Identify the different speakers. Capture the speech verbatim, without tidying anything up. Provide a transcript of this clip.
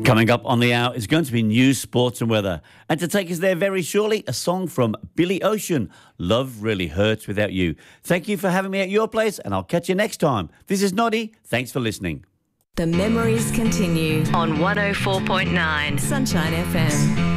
Speaker 1: Coming up on the hour is going to be news, sports and weather. And to take us there very shortly, a song from Billy Ocean, Love Really Hurts Without You. Thank you for having me at your place, and I'll catch you next time. This is Noddy. Thanks for listening.
Speaker 2: The memories continue on one oh four point nine Sunshine F M.